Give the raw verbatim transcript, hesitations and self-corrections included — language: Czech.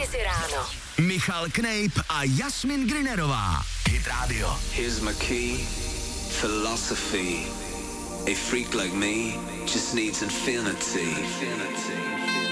si ráno. Michal Knejp a Jasmin Grynerová. Hit Radio. Here's my key, philosophy. A freak like me just needs infinity. Infinity.